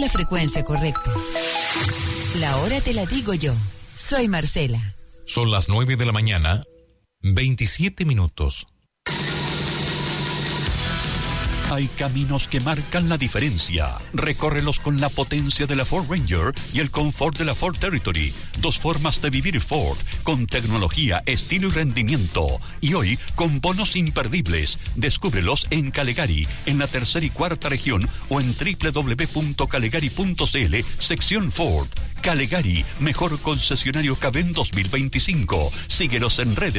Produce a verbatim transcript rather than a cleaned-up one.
la frecuencia correcta. La hora te la digo yo. Soy Marcela. Son las nueve de la mañana, veintisiete minutos. Hay caminos que marcan la diferencia. Recórrelos con la potencia de la Ford Ranger y el confort de la Ford Territory. Dos formas de vivir Ford, con tecnología, estilo y rendimiento. Y hoy, con bonos imperdibles. Descúbrelos en Calegari, en la tercera y cuarta región, o en doble u doble u doble u punto calegari punto c l, sección Ford. Calegari, mejor concesionario Caben dos mil veinticinco. Síguelos en redes